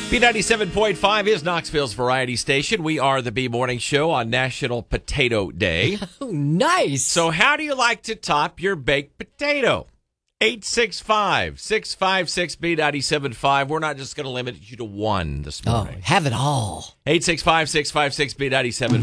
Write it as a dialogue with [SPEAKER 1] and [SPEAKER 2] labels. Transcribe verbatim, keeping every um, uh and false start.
[SPEAKER 1] B ninety-seven point five is Knoxville's variety station. We are the B Morning Show on National Potato Day.
[SPEAKER 2] Oh, nice.
[SPEAKER 1] So how do you like to top your baked potato? eight six five, six five six, B nine seven five. We're not just going to limit you to one this
[SPEAKER 2] Oh,
[SPEAKER 1] morning.
[SPEAKER 2] have it all.
[SPEAKER 1] eight six five, six five six, B nine seven five.